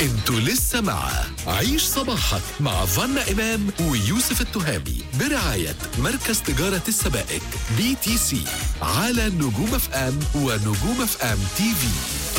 انتوا لسه مع عيش صباحك مع فانا إمام ويوسف التهامي برعاية مركز تجارة السبائك BTC على نجوم اف ام ونجوم اف ام تي في.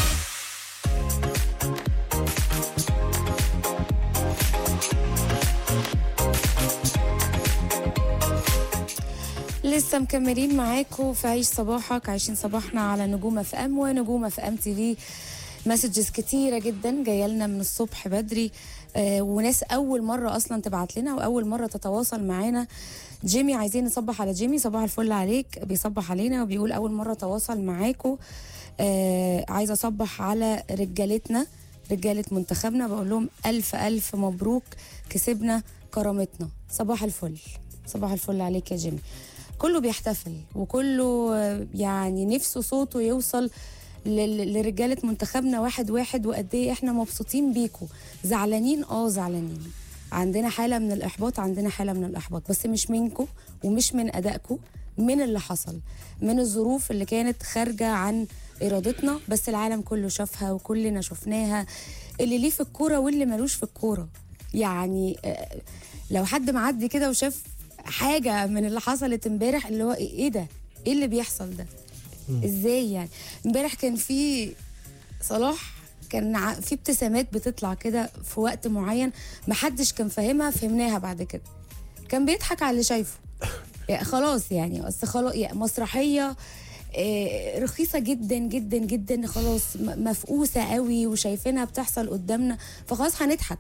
لسه مكملين معاكم في عيش صباحك، عايشين صباحنا على نجوم اف ام ونجوم اف ام تي في. مسجز كتيره جدا جايه لنا من الصبح بدري، وناس اول مره اصلا تبعت لنا واول مره تتواصل معانا. جيمي، عايزين نصبح على جيمي. صباح الفل عليك، بيصبح علينا وبيقول اول مره تواصل معاكم. عايزه اصبح على رجالتنا، رجاله منتخبنا، بقول لهم الف الف مبروك، كسبنا كرامتنا. صباح الفل، صباح الفل عليك يا جيمي. كله بيحتفل وكله يعني نفسه صوته يوصل لرجالة منتخبنا واحد واحد، وقد ايه احنا مبسوطين بيكم. زعلانين، زعلانين، عندنا حالة من الإحباط، عندنا حالة من الإحباط، بس مش منكم ومش من أدائكم، من اللي حصل، من الظروف اللي كانت خارجة عن إرادتنا، بس العالم كله شافها وكلنا شفناها، اللي ليه في الكورة واللي ملوش في الكورة. يعني لو حد معدي كده وشاف حاجة من اللي حصلت امبارح، اللي هو ايه ده؟ ايه اللي بيحصل ده؟ ازاي يعني؟ امبارح كان في صلاح، كان في ابتسامات بتطلع كده في وقت معين محدش كان فاهمها، فهمناها بعد كده. كان بيضحك على اللي شايفه. يعني خلاص، يعني بس خلاص، يعني مسرحية رخيصة جدا جدا جدا، خلاص مفقوسة قوي وشايفينها بتحصل قدامنا، فخلاص هنضحك،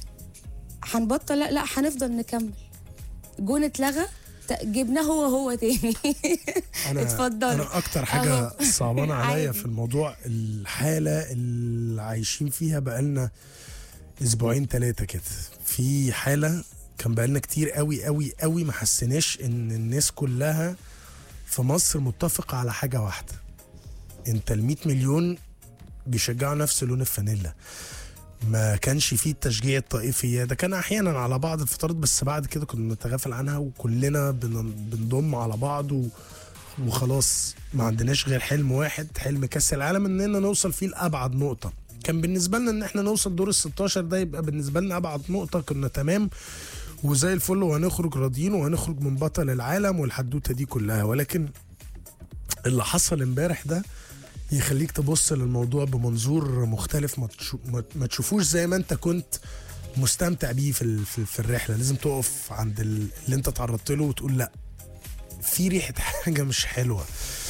هنبطل؟ لا هنفضل نكمل. جون اتلغى، جبناه هو تاني. اتفضل. انا اكتر حاجه صعبانه عليا في الموضوع الحاله اللي عايشين فيها بقالنا اسبوعين 3 كده. في حاله كان بقالنا كتير قوي قوي قوي ما حسيناش ان الناس كلها في مصر متفقه على حاجه واحده. انت ال100 مليون بيشجعوا نفس لون الفانيلا. ما كانش فيه التشجيع الطائفي ده، كان احيانا على بعض الفترات، بس بعد كده كنا نتغافل عنها وكلنا بنضم على بعض وخلاص. ما عندناش غير حلم واحد، حلم كاس العالم، اننا نوصل فيه لابعد نقطه. كان بالنسبه لنا ان احنا نوصل دور ال16 ده يبقى بالنسبه لنا ابعد نقطه، كنا تمام وزي الفل وهنخرج راضيين وهنخرج من بطل العالم والحدوته دي كلها. ولكن اللي حصل امبارح ده يخليك تبص للموضوع بمنظور مختلف، ما تشوفوش زي ما انت كنت مستمتع بيه في الرحله. لازم تقف عند اللي انت تعرضت له وتقول لا، في ريحه حاجه مش حلوه.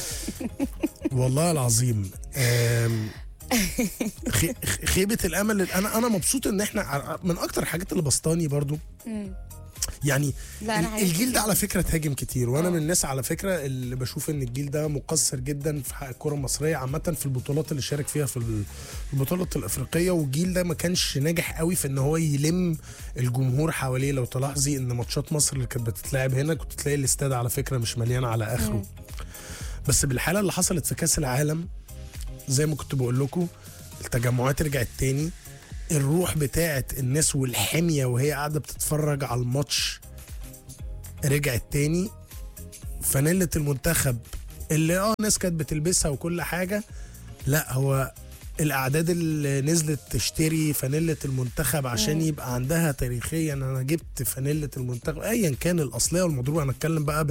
والله العظيم. خيبه الامل. انا مبسوط ان احنا من اكتر الحاجات اللي بسطاني برضو يعني الجيل ده على فكره تهاجم كتير، وانا من الناس على فكره اللي بشوف ان الجيل ده مقصر جدا في حق الكره المصريه عامه، في البطولات اللي شارك فيها في البطولات الافريقيه. والجيل ده ما كانش ناجح قوي في ان هو يلم الجمهور حواليه. لو تلاحظي ان ماتشات مصر اللي كانت بتتلعب هنا كنت تلاقي الاستاد على فكره مش مليان على اخره. بس بالحاله اللي حصلت في كاس العالم، زي ما كنت بقول لكم، التجمعات رجعت تاني، الروح بتاعت الناس والحمية وهي قاعدة بتتفرج على الماتش رجعت تاني. فانيلة المنتخب اللي ناس كانت بتلبسها وكل حاجة، لا، هو الأعداد اللي نزلت تشتري فانيلة المنتخب عشان يبقى عندها تاريخيا أنا جبت فانيلة المنتخب أيا كان الأصلية والمضروبة. أنا أتكلم بقى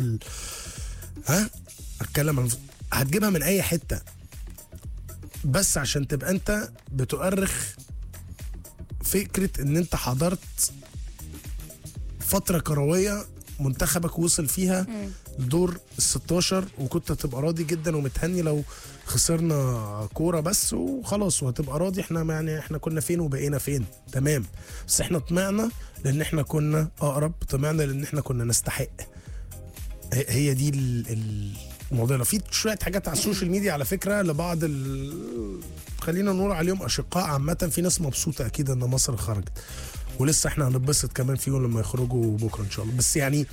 أتكلم هتجيبها من أي حتة، بس عشان تبقى أنت بتؤرخ فكرة ان انت حضرت فترة كروية منتخبك وصل فيها لدور ال16، وكنت هتبقى راضي جدا ومتهني لو خسرنا كورة بس وخلاص، وهتبقى راضي. احنا كنا فين وبقينا فين، تمام. بس احنا طمعنا لان احنا كنا اقرب، طمعنا لان احنا كنا نستحق. هي دي الموضوع. في شوية حاجات على السوشيال ميديا على فكرة لبعض خلينا نقول عليهم أشقاء عامة، في ناس مبسوطة أكيد أن مصر خرجت، ولسه احنا هنتبسط كمان فيهم لما يخرجوا بكرة إن شاء الله. بس يعني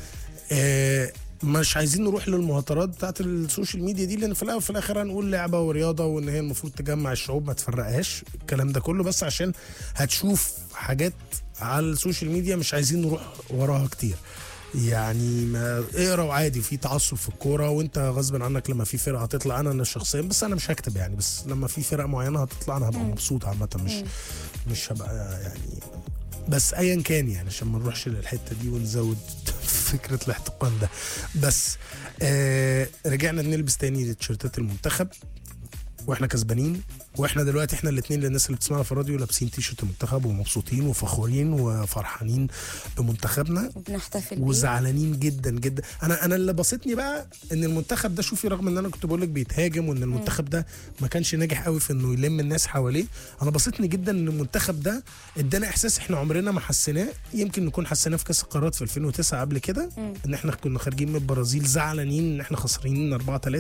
مش عايزين نروح للمهاترات بتاعت السوشيال ميديا دي، لأن في الأول وفي الآخر هنقول لعبة ورياضة وإن هي المفروض تجمع الشعوب ما تفرقهاش، الكلام ده كله. بس عشان هتشوف حاجات على السوشيال ميديا مش عايزين نروح وراها كتير. يعني ما اقرا وعادي في تعصب في الكوره، وانت غصب عنك لما في فرقه هتطلع. انا شخصيا بس انا مش هكتب يعني، بس لما في فرقه معينه هتطلع انا هبقى مبسوط عامه، مش هبقى يعني. بس ايا كان يعني عشان ما نروحش للحته دي ونزود فكره الاحتقان ده. بس رجعنا نلبس تاني تيشيرتات المنتخب واحنا كسبانين، واحنا دلوقتي احنا الاثنين للناس اللي بتسمعنا في الراديو لابسين تيشيرت المنتخب ومبسوطين وفخورين وفرحانين بمنتخبنا وبنحتفل وزعلانين جدا جدا. انا اللي بسطني بقى ان المنتخب ده، شوفي رغم ان انا كنت بقول لك بيتهاجم وان المنتخب ده ما كانش ناجح قوي في انه يلم الناس حواليه، انا بسطني جدا ان المنتخب ده ادانا احساس احنا عمرنا ما حسيناه، يمكن نكون حسيناه في كاس القارات في 2009 قبل كده، ان احنا كنا خارجين من البرازيل زعلانين ان احنا خسرانين 4-3.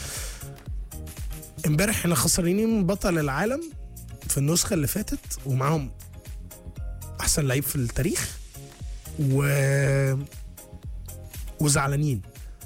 امبارح احنا خسرانين من بطل العالم في النسخه اللي فاتت ومعاهم احسن لعيب في التاريخ وزعلانين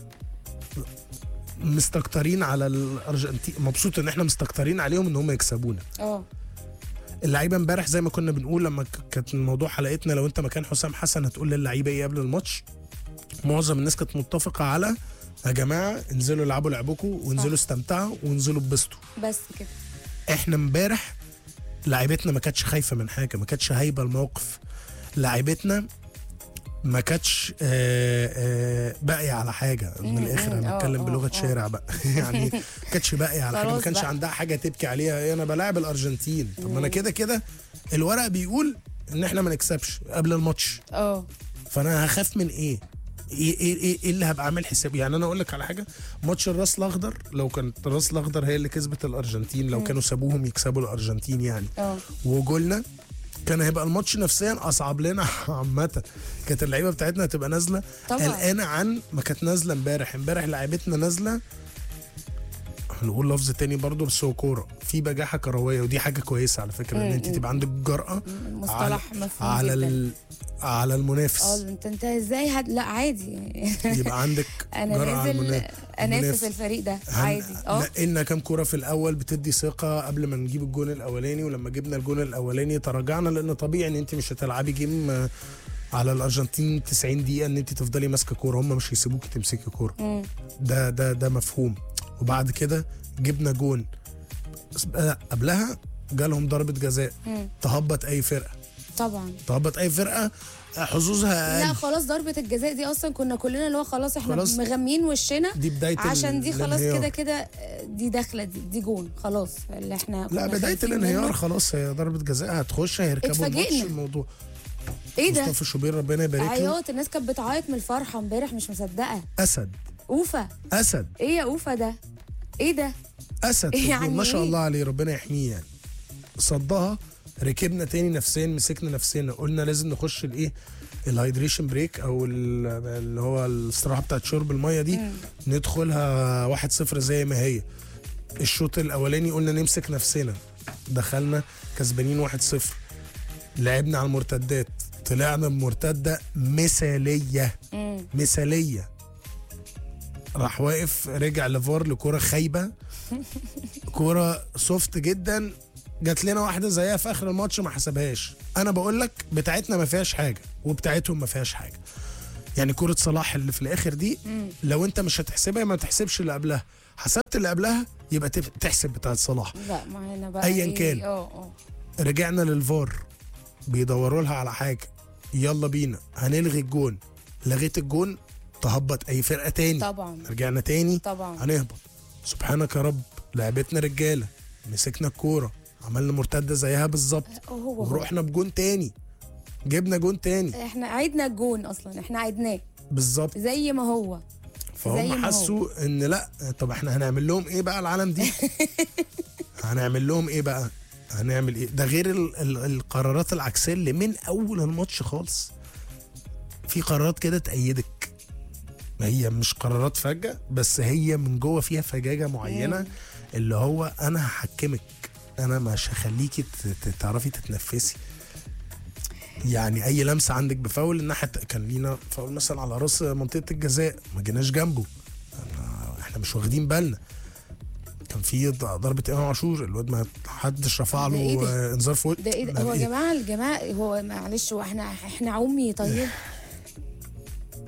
مستكترين على الارجنتين. مبسوط ان احنا مستكترين عليهم ان هم يكسبونا. اللعيبه امبارح زي ما كنا بنقول لما كانت موضوع حلقتنا لو انت مكان حسام حسن هتقول للعيبه ايه قبل الماتش، معظم الناس كانت متفقه على يا جماعه انزلوا العبوا لعبكم وانزلوا استمتعوا وانزلوا اتبسطوا بس كده. احنا امبارح لعيبتنا ما كانتش خايفه من حاجه، ما كانتش هايبه الموقف، لعيبتنا ما كانتش باقيه على حاجه. من الاخر انا بتكلم بلغه شارع بقى يعني ما كانتش باقيه على حاجه، ما كانش عندها حاجه تبكي عليها. انا بلاعب الارجنتين، طب ما انا كده كده الورق بيقول ان احنا ما نكسبش قبل الماتش، فانا هخاف من ايه اللي هبقى عامل حساب يعني. انا اقول لك على حاجه، ماتش الراس الاخضر لو كانت الراس الاخضر هي اللي كسبت الارجنتين، لو كانوا سابوهم يكسبوا الارجنتين يعني وجولنا، كان هيبقى الماتش نفسيا اصعب لنا عامه. كانت اللعيبه بتاعتنا هتبقى نازله قلقانه عن ما كانت نازله امبارح لعيبتنا نازله، هنقول لفظ تاني برضو بس هو كوره في بجاحه كرويه، ودي حاجه كويسه على فكره ان انت تبقى عندك جرأه مصطلح مفهوم على المنافس. انت ازاي لا عادي يبقى عندك انا نازل انافس الفريق ده عادي. لقينا كام كوره في الاول بتدي ثقه قبل ما نجيب الجون الاولاني، ولما جبنا الجون الاولاني تراجعنا، لان طبيعي ان انت مش هتلعبي جيم على الارجنتين 90 دقيقه ان انت تفضلي ماسكه كوره، هم مش هيسيبوكي تمسكي كوره. ده مفهوم. وبعد كده جبنا جون، قبلها جالهم ضربه جزاء تهبط اي فرقه، تهبط اي فرقه حظوظها اقل. لا خلاص ضربه الجزاء دي اصلا كنا كلنا اللي هو خلاص احنا مغمين وشنا، دي بدايه عشان دي خلاص كده دي داخله دي جون خلاص اللي احنا لا بدايه الانهيار خلاص، هي ضربه جزاء هتخش هيركبوا الماتش. الموضوع ايه ده؟ مصطفى شوبير ربنا يبارك له، عياط، الناس كانت بتعيط من الفرحه امبارح مش مصدقه. اسد اوفا اسد ايه يا اوفا ده؟ ايه ده؟ اسد يعني ما شاء الله عليه ربنا يحميه يعني. صدها، ركبنا تاني نفسيا، مسكنا نفسنا، قلنا لازم نخش الايه الهايدريشن بريك او اللي هو الاستراحه بتاعت شرب الميه دي ندخلها 1-0 زي ما هي. الشوط الاولاني قلنا نمسك نفسنا، دخلنا كسبانين 1-0، لعبنا على المرتدات، طلعنا بمرتده مثاليه راح واقف رجع لفار لكوره خايبه، كوره سوفت جدا، جات لنا واحده زيها في اخر الماتش ما حسبهاش. انا بقول لك بتاعتنا ما فيهاش حاجه وبتاعتهم ما فيهاش حاجه يعني. كوره صلاح اللي في الاخر دي لو انت مش هتحسبها ما تحسبش اللي قبلها، حسبت اللي قبلها يبقى تحسب بتاعت صلاح. لا ما هنا بقى ايا كان. رجعنا للفار بيدوروا لها على حاجه، يلا بينا هنلغي الجون، لغيت الجون تهبط اي فرقه تاني طبعا، رجعنا تاني طبعا هنهبط. سبحانك يا رب، لعبتنا رجاله، مسكنا الكوره، عملنا مرتده زيها بالظبط، ورحنا بجون تاني، جبنا جون تاني. احنا عيدنا الجون اصلا، احنا عيدناه بالظبط زي ما هو. فهم حسوا ان لا، طب احنا هنعمل لهم ايه بقى العالم دي؟ هنعمل لهم ايه بقى؟ هنعمل ايه؟ ده غير القرارات العكسيه اللي من اول الماتش خالص في قرارات كده تأيدك، ما هي مش قرارات فجأة بس هي من جوه فيها فجاجة معينة، اللي هو انا هحكمك، انا مش هخليكي تعرفي تتنفسي. يعني اي لمسه عندك بفاول الناحيه، كان لينا فاول مثلا على راس منطقه الجزاء ما جيناش جنبه، احنا مش واخدين بالنا. كان في ضربه امام عاشور الواد ما حدش رفع له انذار فوق. ده ايه ده؟ هو يا جماعه هو معلش، هو احنا عمي طيب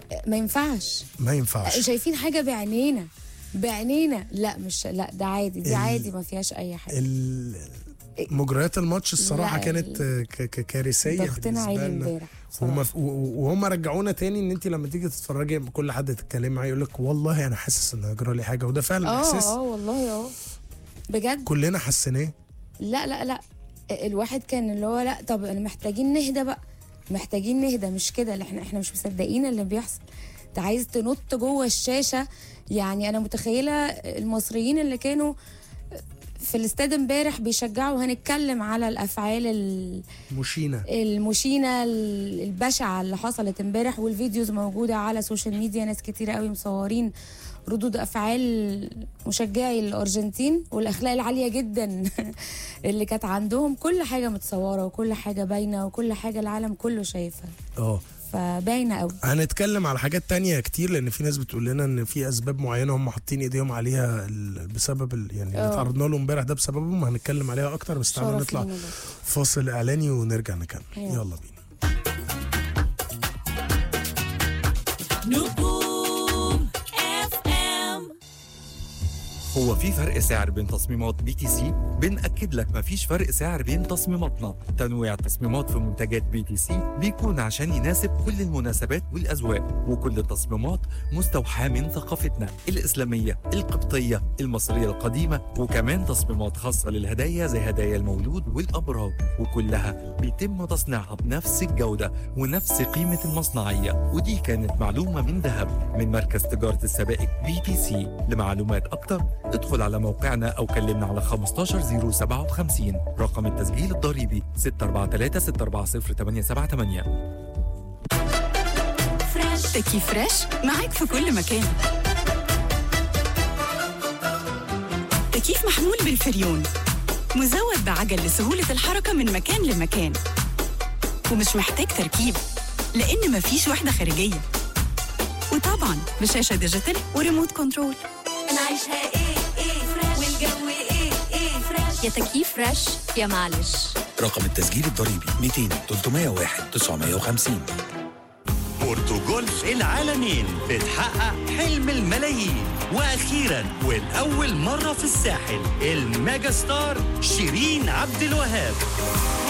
ما ينفعش شايفين حاجه بعينينا لا ده عادي، دي عادي ما فيهاش اي حاجه. مجريات الماتش الصراحه كانت كارثيه ضغطنا عالي امبارح وهم رجعونا تاني ان انت لما تيجي تتفرجي كل حد تتكلم معاه يقول لك والله انا حاسس ان هيجرى لي حاجه، وده فعلا احساس والله بجد كلنا حسيناه. لا الواحد كان اللي هو لا طب انا محتاجين نهدى مش كده، احنا مش مصدقين اللي بيحصل. انت عايز تنط جوه الشاشه. يعني انا متخيله المصريين اللي كانوا في الاستاد امبارح بيشجعوا، هنتكلم على الافعال المشينه البشعه اللي حصلت امبارح، والفيديوز موجوده على السوشيال ميديا، ناس كتير قوي مصورين ردود افعال مشجعي الارجنتين والاخلاق العاليه جدا اللي كانت عندهم. كل حاجه متصوره وكل حاجه باينه وكل حاجه العالم كله شايفها. فباينه قوي. هنتكلم على حاجات تانية كتير، لان في ناس بتقول لنا ان في اسباب معينه هم حاطين ايديهم عليها بسبب يعني اللي تعرضنا له امبارح ده بسببهم. هنتكلم عليها اكتر، بس تعالوا نطلع فاصل اعلاني ونرجع نكمل. يلا بينا. هو في فرق سعر بين تصميمات BTC؟ بنأكد لك مفيش فرق سعر بين تصميماتنا. تنويع التصميمات في منتجات BTC بيكون عشان يناسب كل المناسبات والأذواق، وكل التصميمات مستوحاة من ثقافتنا الإسلامية القبطية المصرية القديمة، وكمان تصميمات خاصة للهدايا زي هدايا المولود والأبراج، وكلها بيتم تصنيعها بنفس الجودة ونفس قيمة المصنعية. ودي كانت معلومة من ذهب من مركز تجارة السبائك BTC. لمعلومات أكتر ادخل على موقعنا أو كلمنا على 15057. رقم التسجيل الضريبي 643-640-878. تكييف فريش معاك في كل مكان. تكييف محمول بالفريون، مزود بعجل لسهولة الحركة من مكان لمكان، ومش محتاج تركيب لأن مفيش وحدة خارجية، وطبعا بشاشة ديجيتال وريموت كنترول. أنا عايشها إيه فريش، والجو إيه فريش. يا تكييف فريش يا معلش. رقم التسجيل الضريبي 200-301-950. بورتوجولف العالمين بتحقق حلم الملايين، واخيرا والاول مره في الساحل الميجا ستار شيرين عبد الوهاب.